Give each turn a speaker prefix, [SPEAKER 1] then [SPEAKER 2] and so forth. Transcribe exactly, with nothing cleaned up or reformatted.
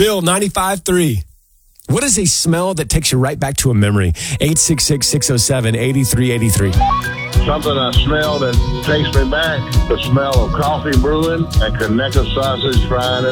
[SPEAKER 1] Bill, ninety-five three. What is a smell that takes you right back to a memory? eight six six, six oh seven, eight three eight three.
[SPEAKER 2] Something I smell that takes me back. The smell of coffee brewing and Conecuh sausage frying in